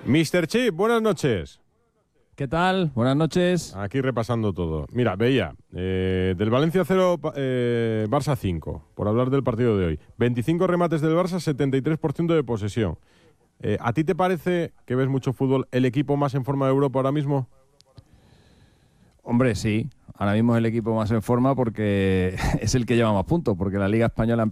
Mr. Chip, buenas noches. ¿Qué tal? Buenas noches. Aquí repasando todo. Mira, veía, del Valencia 0, Barça 5, por hablar del partido de hoy. 25 remates del Barça, 73% de posesión. ¿A ti te parece, que ves mucho fútbol, el equipo más en forma de Europa ahora mismo? Hombre, sí. Ahora mismo es el equipo más en forma porque es el que lleva más puntos, porque la Liga Española